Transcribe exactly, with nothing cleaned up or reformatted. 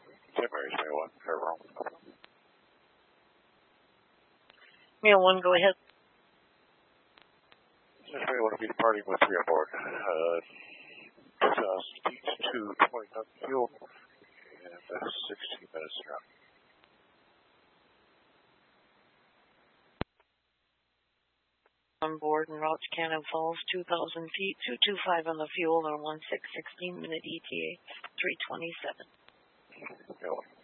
Saint Mary's Mail one, Fairwrong. Mail one, go ahead. Saint Mary's one will be departing with three on board. Uh, uh, speed to twenty ton fuel and uh, sixteen minutes around. On board en route to Cannon Falls, two thousand feet, two two five on the fuel, or one six, sixteen minute E T A, three twenty-seven. Mail one.